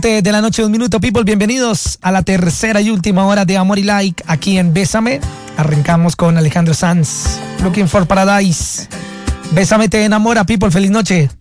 De la noche, 1 minuto, people, bienvenidos a la tercera y última hora de Amor y Like aquí en Bésame. Arrancamos con Alejandro Sanz, Looking for Paradise. Bésame te enamora, people, feliz noche.